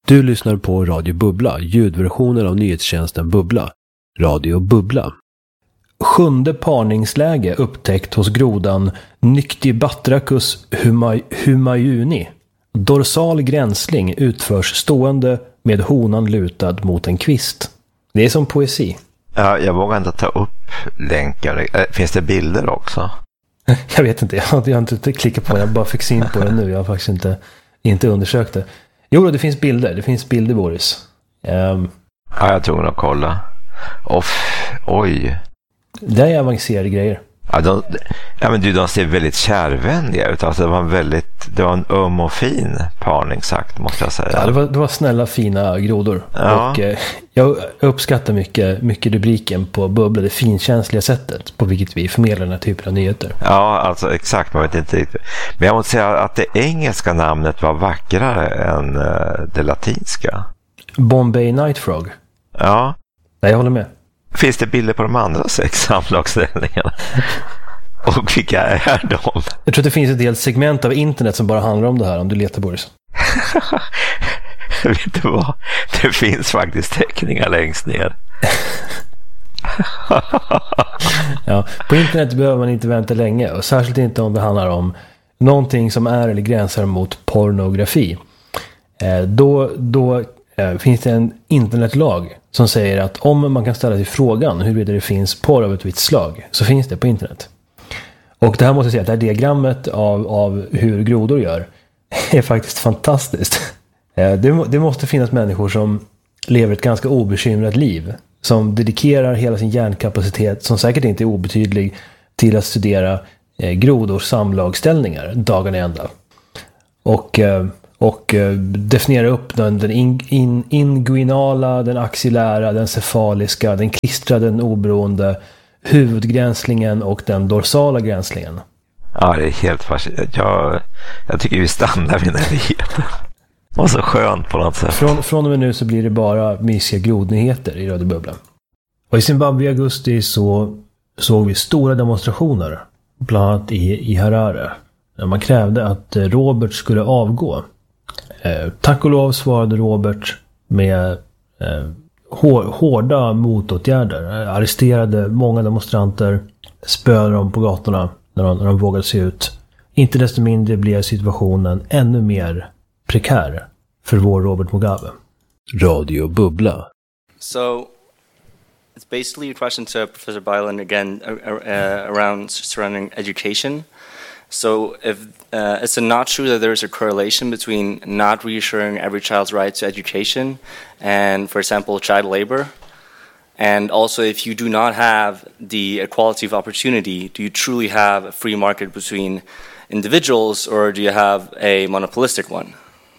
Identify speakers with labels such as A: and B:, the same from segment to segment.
A: Du lyssnar på Radio Bubbla, ljudversionen av nyhetstjänsten Bubbla. Radio Bubbla. 7:e parningsläge upptäckt hos grodan Nyctibatrachus humayuni. Dorsal gränsling utförs stående med honan lutad mot en kvist. Det är som poesi.
B: Ja, jag vågar inte ta upp länkar. Finns det bilder också?
A: Jag vet inte, jag har inte klickat på det. Jag bara fick syn på det nu. Jag har faktiskt inte undersökt det. Jo, det finns bilder. Det finns bilder, Boris.
B: Ja, jag tror nog att kolla. Oj.
A: Det är avancerade grejer.
B: Ja, men de ser väldigt kärvänliga ut. Alltså, det var en öm och fin parning sagt, måste jag säga.
A: Ja, det var snälla, fina grodor.
B: Ja.
A: Och jag uppskattar mycket rubriken på Bubbla, det finkänsliga sättet på vilket vi förmedlar den här typen av nyheter.
B: Ja, alltså exakt, man vet inte riktigt. Men jag måste säga att det engelska namnet var vackrare än det latinska.
A: Bombay Night Frog.
B: Ja.
A: Nej, jag håller med.
B: Finns det bilder på de andra 6 samlagsställningarna? Och vilka är de?
A: Jag tror att det finns ett helt segment av internet som bara handlar om det här, om du letar, Boris.
B: Vet du vad? Det finns faktiskt teckningar längst ner.
A: Ja, på internet behöver man inte vänta länge, och särskilt inte om det handlar om någonting som är eller gränsar mot pornografi. Då finns det en internetlag som säger att om man kan ställa sig frågan huruvida det finns porr av ett visst slag, så finns det på internet. Och det här måste jag säga att det här diagrammet av hur grodor gör är faktiskt fantastiskt. Det måste finnas människor som lever ett ganska obekymrat liv, som dedikerar hela sin hjärnkapacitet, som säkert inte är obetydlig, till att studera grodors samlagställningar dagen i ända. Och definiera upp den inguinala, den axillära, den cefaliska, den klistrade, den oberoende, huvudgränslingen och den dorsala gränslingen.
B: Ja, det är helt fascinerande. Jag tycker vi stannar vid den här nyheten. Det var så skönt på något sätt.
A: Från och med nu så blir det bara mysiga grodnyheter i Radio Bubbla. Och i Zimbabwe i augusti så såg vi stora demonstrationer, bland annat i Harare, där man krävde att Robert skulle avgå. Tack och lov svarade Robert med hårda motåtgärder. Arresterade många demonstranter, spöade dem på gatorna när de vågade se ut. Inte desto mindre blev situationen ännu mer prekär för vår Robert Mugabe. Radio Bubbla.
C: So it's basically a question to Professor Byland again around surrounding education. So if it's not true that there is a correlation between not reassuring every child's right to education and, for example, child labor, and also if you do not have the equality of opportunity, do you truly have a free market between individuals, or do you have a monopolistic one?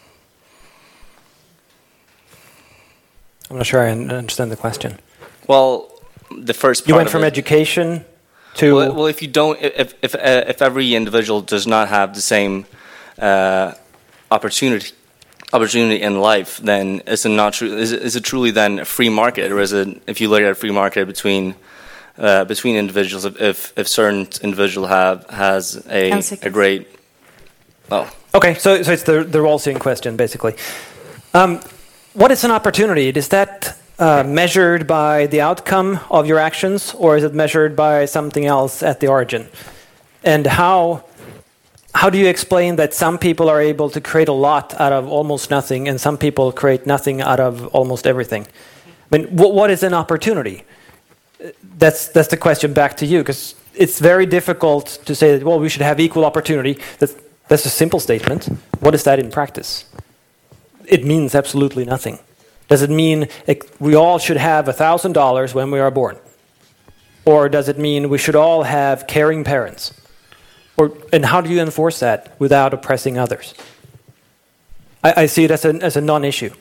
D: I'm not sure I understand the question.
C: Well, the first part
D: you went from education to
C: well, if you don't, if every individual does not have the same opportunity in life, then is it truly then a free market, or is it, if you look at a free market between individuals, if certain individual has a great, well,
D: okay, so it's the Rawlsian question basically. What is an opportunity? Is that measured by the outcome of your actions, or is it measured by something else at the origin? And how do you explain that some people are able to create a lot out of almost nothing, and some people create nothing out of almost everything? I mean, what is an opportunity? That's the question back to you, because it's very difficult to say that, well, we should have equal opportunity. That's a simple statement. What is that in practice? It means absolutely nothing. Does it mean we all should have $1,000 when we are born? Or does it mean we should all have caring parents? And how do you enforce that without oppressing others? I see it as a non-issue.